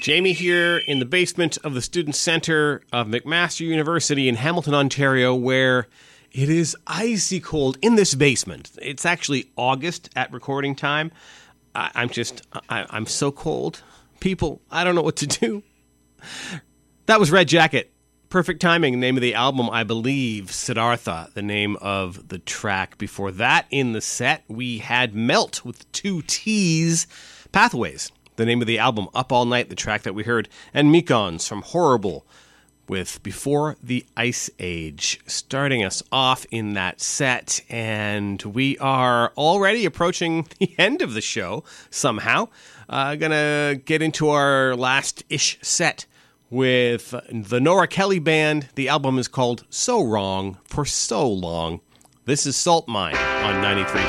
Jamie here in the basement of the Student Center of McMaster University in Hamilton, Ontario, where it is icy cold in this basement. It's actually August at recording time. I'm so cold. People, I don't know what to do. That was Red Jacket. Perfect Timing, name of the album, I believe. Siddhartha, the name of the track. Before that, in the set, we had Melt with 2 T's. Pathways, the name of the album. Up All Night, the track that we heard. And Mekons from Horrible with Before the Ice Age. Starting us off in that set. And we are already approaching the end of the show, somehow. Gonna get into our last-ish set with the Nora Kelly Band. The album is called So Wrong for So Long. This is Salt Mine on 93.5.